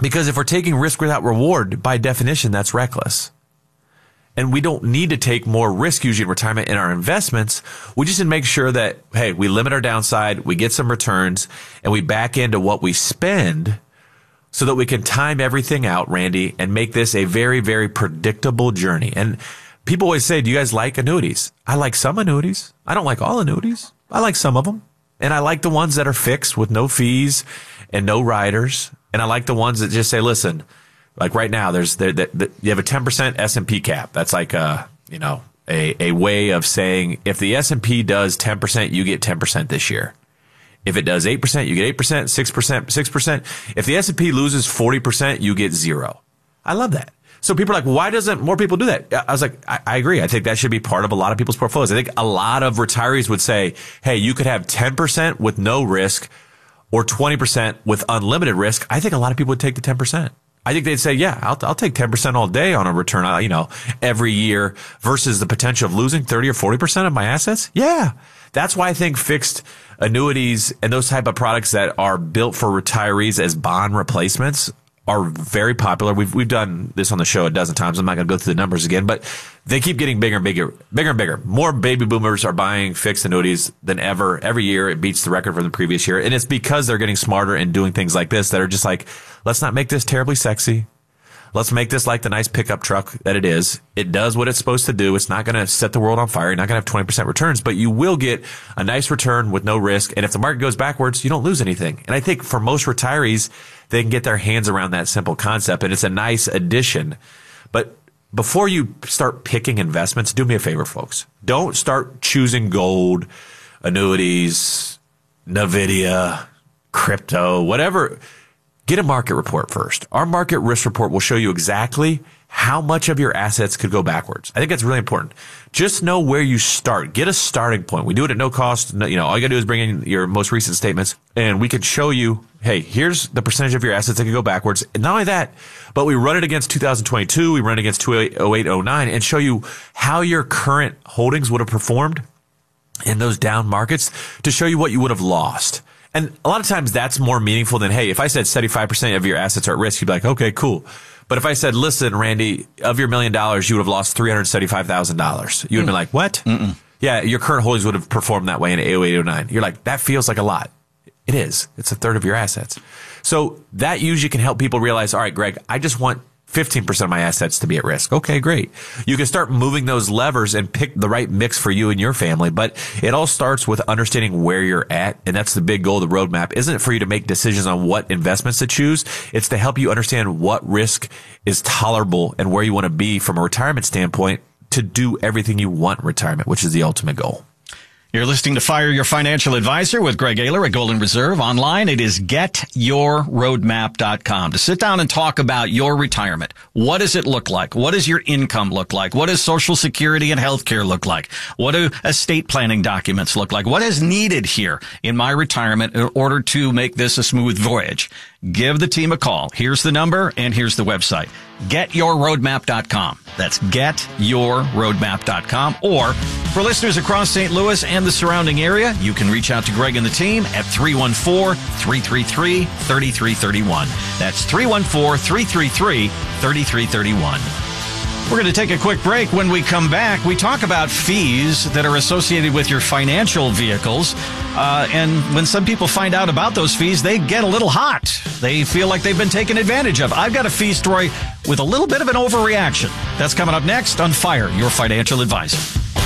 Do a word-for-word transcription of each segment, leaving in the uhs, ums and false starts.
Because if we're taking risk without reward, by definition, that's reckless. And we don't need to take more risk usually in retirement in our investments. We just need to make sure that, hey, we limit our downside, we get some returns, and we back into what we spend so that we can time everything out, Randy, and make this a very, very predictable journey. And people always say, do you guys like annuities? I like some annuities. I don't like all annuities. I like some of them. And I like the ones that are fixed with no fees and no riders. And I like the ones that just say, listen, like right now, there's there, there, there, you have a ten percent S and P cap. That's like a, you know, a, a way of saying if the S and P does ten percent, you get ten percent this year. If it does eight percent, you get eight percent, six percent, six percent. If the S and P loses forty percent, you get zero. I love that. So people are like, why doesn't more people do that? I was like, I, I agree. I think that should be part of a lot of people's portfolios. I think a lot of retirees would say, hey, you could have ten percent with no risk or twenty percent with unlimited risk. I think a lot of people would take the ten percent. I think they'd say, yeah, I'll, I'll take ten percent all day on a return, you know, every year versus the potential of losing thirty or forty percent of my assets. Yeah. That's why I think fixed annuities and those type of products that are built for retirees as bond replacements are very popular. We've, we've done this on the show a dozen times. I'm not going to go through the numbers again, but they keep getting bigger and bigger, bigger and bigger. More baby boomers are buying fixed annuities than ever. Every year it beats the record from the previous year. And it's because they're getting smarter and doing things like this that are just like, let's not make this terribly sexy. Let's make this like the nice pickup truck that it is. It does what it's supposed to do. It's not going to set the world on fire. You're not going to have twenty percent returns, but you will get a nice return with no risk. And if the market goes backwards, you don't lose anything. And I think for most retirees, they can get their hands around that simple concept, and it's a nice addition. But before you start picking investments, do me a favor, folks. Don't start choosing gold, annuities, NVIDIA, crypto, whatever. Get a market report first. Our market risk report will show you exactly how much of your assets could go backwards. I think that's really important. Just know where you start. Get a starting point. We do it at no cost. No, you know, all you gotta do is bring in your most recent statements, and we can show you, hey, here's the percentage of your assets that could go backwards. And not only that, but we run it against two thousand twenty-two, we run it against oh eight, oh nine, and show you how your current holdings would have performed in those down markets to show you what you would have lost. And a lot of times that's more meaningful than, hey, if I said seventy-five percent of your assets are at risk, you'd be like, okay, cool. But if I said, listen, Randy, of your million dollars, you would have lost three hundred seventy-five thousand dollars. You would have mm. been like, what? Mm-mm. Yeah, your current holdings would have performed that way in oh eight, oh nine. You're like, that feels like a lot. It is. It's a third of your assets. So that usually can help people realize, all right, Greg, I just want fifteen percent of my assets to be at risk. Okay, great. You can start moving those levers and pick the right mix for you and your family. But it all starts with understanding where you're at. And that's the big goal of the roadmap. Isn't it for you to make decisions on what investments to choose? It's to help you understand what risk is tolerable and where you want to be from a retirement standpoint to do everything you want in retirement, which is the ultimate goal. You're listening to Fire Your Financial Advisor with Greg Ayler at Golden Reserve. Online, it is get your roadmap dot com to sit down and talk about your retirement. What does it look like? What does your income look like? What does Social Security and healthcare look like? What do estate planning documents look like? What is needed here in my retirement in order to make this a smooth voyage? Give the team a call. Here's the number and here's the website. get your roadmap dot com. That's get your roadmap dot com. Or for listeners across Saint Louis and the surrounding area, you can reach out to Greg and the team at three one four, three three three, three three three one. That's three one four, three three three, three three three one. We're going to take a quick break. When we come back, we talk about fees that are associated with your financial vehicles. Uh, and when some people find out about those fees, they get a little hot. They feel like they've been taken advantage of. I've got a fee story with a little bit of an overreaction. That's coming up next on Fire Your Financial Advisor.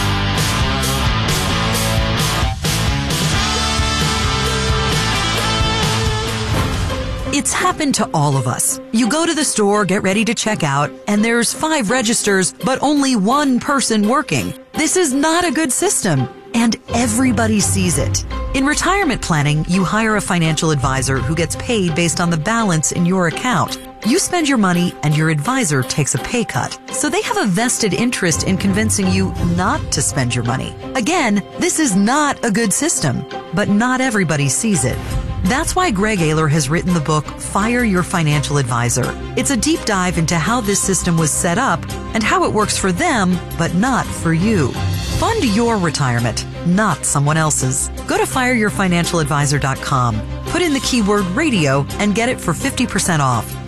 It's happened to all of us. You go to the store, get ready to check out, and there's five registers, but only one person working. This is not a good system, and everybody sees it. In retirement planning, you hire a financial advisor who gets paid based on the balance in your account. You spend your money, and your advisor takes a pay cut. So they have a vested interest in convincing you not to spend your money. Again, this is not a good system, but not everybody sees it. That's why Greg Ayler has written the book, Fire Your Financial Advisor. It's a deep dive into how this system was set up and how it works for them, but not for you. Fund your retirement, not someone else's. Go to fire your financial advisor dot com. Put in the keyword radio and get it for fifty percent off.